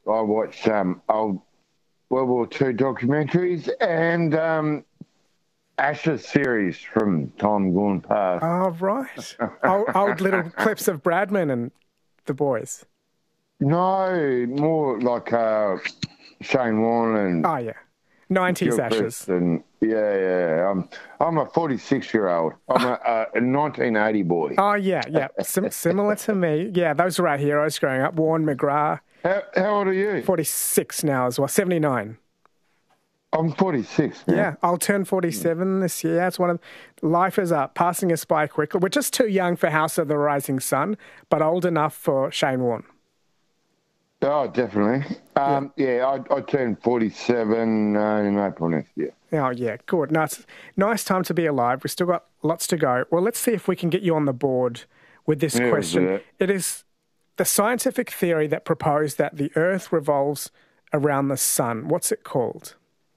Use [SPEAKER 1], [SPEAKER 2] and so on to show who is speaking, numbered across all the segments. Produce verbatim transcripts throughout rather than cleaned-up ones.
[SPEAKER 1] I watch um, old World War Two documentaries and um, Ashes series from time gone past.
[SPEAKER 2] Oh, right. old, old little clips of Bradman and the boys.
[SPEAKER 1] No, more like uh, Shane Warne and
[SPEAKER 2] Oh, yeah. nineties Ashes.
[SPEAKER 1] And yeah, yeah. I'm, I'm a forty-six-year-old. I'm a, a nineteen eighty boy.
[SPEAKER 2] Oh, yeah, yeah. Sim- similar to me. Yeah, those were our heroes growing up. Warren McGrath.
[SPEAKER 1] How, how old are you?
[SPEAKER 2] forty-six now as well. seventy-nine.
[SPEAKER 1] I'm forty-six now.
[SPEAKER 2] Yeah, I'll turn forty-seven this year. It's one of life is up, passing us by quickly. We're just too young for House of the Rising Sun, but old enough for Shane Warne.
[SPEAKER 1] Oh, definitely. Um, yeah, yeah I, I turned forty-seven uh, in April next year.
[SPEAKER 2] Oh, yeah, good. No, it's a nice time to be alive. We've still got lots to go. Well, let's see if we can get you on the board with this
[SPEAKER 1] Yeah,
[SPEAKER 2] question.
[SPEAKER 1] yeah.
[SPEAKER 2] It is the scientific theory that proposed that the Earth revolves around the sun. What's it called?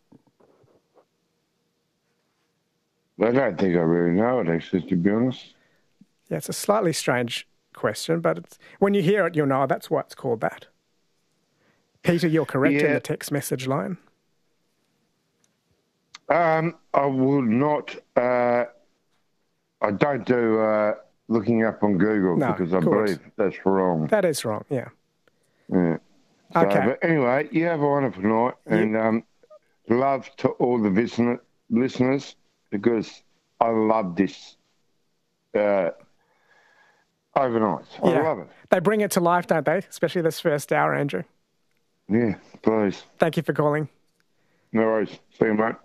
[SPEAKER 1] I don't think I really know it, actually, to be honest.
[SPEAKER 2] Yeah, it's a slightly strange question, but it's, when you hear it, you'll know that's why it's called that. Peter, you're correct in
[SPEAKER 1] Yeah.
[SPEAKER 2] the text message line.
[SPEAKER 1] Um, I will not. Uh, I don't do uh, looking up on Google
[SPEAKER 2] No,
[SPEAKER 1] because I
[SPEAKER 2] good.
[SPEAKER 1] believe that's wrong.
[SPEAKER 2] That is wrong, yeah.
[SPEAKER 1] Yeah. So,
[SPEAKER 2] Okay.
[SPEAKER 1] But anyway, you have a wonderful night, and um, love to all the listener, listeners because I love this uh, overnight. I
[SPEAKER 2] Yeah.
[SPEAKER 1] love it.
[SPEAKER 2] They bring it to life, don't they? Especially this first hour, Andrew.
[SPEAKER 1] Yeah, please.
[SPEAKER 2] Thank you for calling.
[SPEAKER 1] No worries. See you, mate.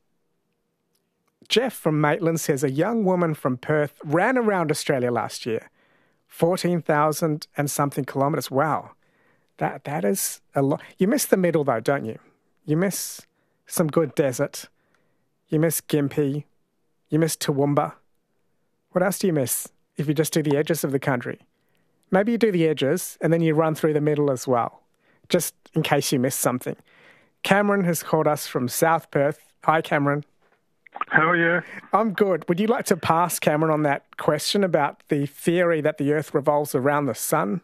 [SPEAKER 2] Jeff from Maitland says a young woman from Perth ran around Australia last year. fourteen thousand and something kilometres. Wow. That That is a lot. You miss the middle, though, don't you? You miss some good desert. You miss Gympie. You miss Toowoomba. What else do you miss if you just do the edges of the country? Maybe you do the edges and then you run through the middle as well, just in case you miss something. Cameron has called us from South Perth. Hi, Cameron.
[SPEAKER 3] How are you?
[SPEAKER 2] I'm good. Would you like to pass Cameron on that question about the theory that the Earth revolves around the sun?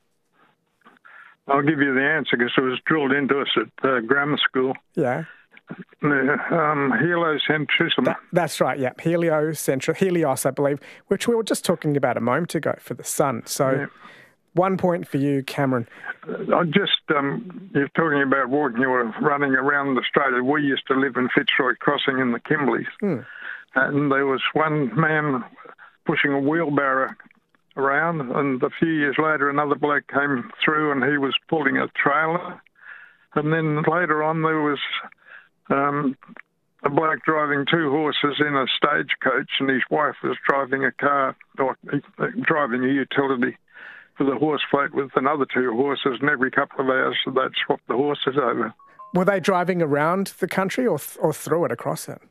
[SPEAKER 3] I'll give you the answer because it was drilled into us at uh, grammar school.
[SPEAKER 2] Yeah.
[SPEAKER 3] The, um, heliocentrism.
[SPEAKER 2] That, that's right, yeah. Heliocentral, Helios, I believe, which we were just talking about a moment ago for the sun. So
[SPEAKER 3] Yeah.
[SPEAKER 2] one point for you, Cameron.
[SPEAKER 3] I just, um, you're talking about walking or running around Australia. We used to live in Fitzroy Crossing in the Kimberleys.
[SPEAKER 2] Hmm.
[SPEAKER 3] And there was one man pushing a wheelbarrow around, and a few years later another bloke came through and he was pulling a trailer. And then later on there was um, a bloke driving two horses in a stagecoach, and his wife was driving a car, or uh, driving a utility for the horse float with another two horses, and every couple of hours they'd swap the horses over.
[SPEAKER 2] Were they driving around the country or th- or through it, across it?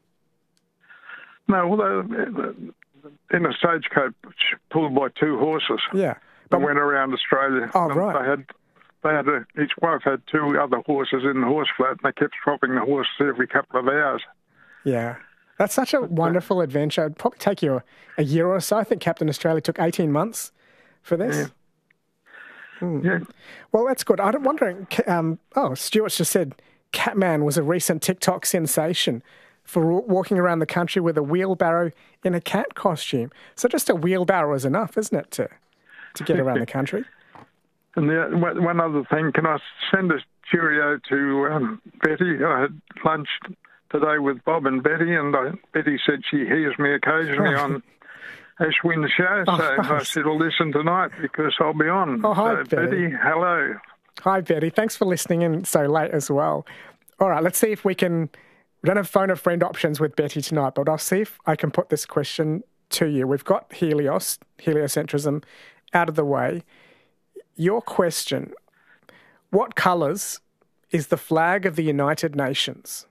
[SPEAKER 3] No, well, they, in a stagecoach pulled by two horses.
[SPEAKER 2] Yeah.
[SPEAKER 3] They went around Australia.
[SPEAKER 2] Oh,
[SPEAKER 3] And
[SPEAKER 2] right.
[SPEAKER 3] They had, they had a, his wife had two other horses in the horse float, and they kept swapping the horses every couple of hours.
[SPEAKER 2] Yeah. That's such a wonderful adventure. It'd probably take you a, a year or so. I think Captain Australia took eighteen months for this.
[SPEAKER 3] Yeah.
[SPEAKER 2] Hmm.
[SPEAKER 3] Yeah.
[SPEAKER 2] Well, that's good. I'm wondering, um, oh, Stuart's just said Catman was a recent TikTok sensation for w- walking around the country with a wheelbarrow in a cat costume. So just a wheelbarrow is enough, isn't it, to, to get around the country?
[SPEAKER 3] And the, one one other thing, can I send a cheerio to um, Betty? I had lunch today with Bob and Betty, and I, Betty said she hears me occasionally on Ashwin's show, so
[SPEAKER 2] Oh,
[SPEAKER 3] I
[SPEAKER 2] nice.
[SPEAKER 3] said, "I'll listen tonight because I'll be on."
[SPEAKER 2] Oh, hi,
[SPEAKER 3] so,
[SPEAKER 2] Betty.
[SPEAKER 3] Betty. Hello.
[SPEAKER 2] Hi, Betty. Thanks for listening in so late as well. All right, let's see if we can... We don't have phone a friend options with Betty tonight, but I'll see if I can put this question to you. We've got Helios, heliocentrism, out of the way. Your question, what colours is the flag of the United Nations?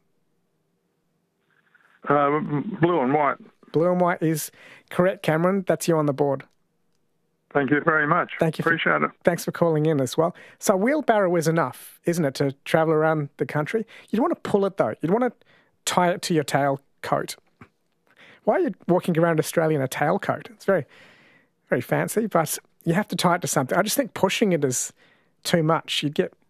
[SPEAKER 3] Uh, blue and white.
[SPEAKER 2] Blue and white is correct, Cameron. That's you on the board.
[SPEAKER 3] Thank you very much.
[SPEAKER 2] Thank you.
[SPEAKER 3] Appreciate
[SPEAKER 2] for,
[SPEAKER 3] it.
[SPEAKER 2] Thanks for calling in as well. So a wheelbarrow is enough, isn't it, to travel around the country? You'd want to pull it, though. You'd want to tie it to your tail coat. Why are you walking around Australia in a tailcoat? It's very, very fancy, but you have to tie it to something. I just think pushing it is too much. You'd get